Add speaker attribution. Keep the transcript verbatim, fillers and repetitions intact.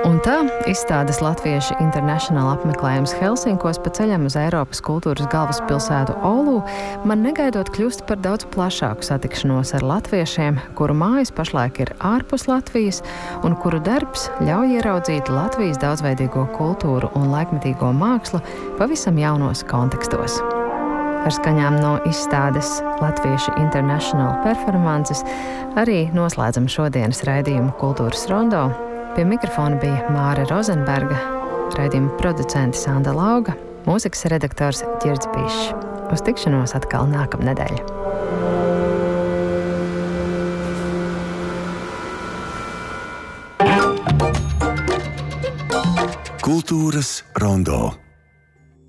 Speaker 1: Un tā izstādes Latvieši International apmeklējums Helsinkos pa ceļam uz Eiropas kultūras galvaspilsētu Oulu man negaidot kļūst par daudz plašāku satikšanos ar latviešiem, kuru mājas pašlaik ir ārpus Latvijas un kuru darbs ļauj ieraudzīt Latvijas daudzveidīgo kultūru un laikmetīgo mākslu pavisam jaunos kontekstos. Ar skaņām no izstādes Latvieši International performances arī noslēdzam šodienas raidījumu Kultūras rondo. Pie mikrofona bija Māra Rozenberga, raidījuma producente Sanda Lauga, mūzikas redaktors Ģirds Bišs. Uz tikšanos atkal nākamnedēļ.
Speaker 2: Kultūras rondo.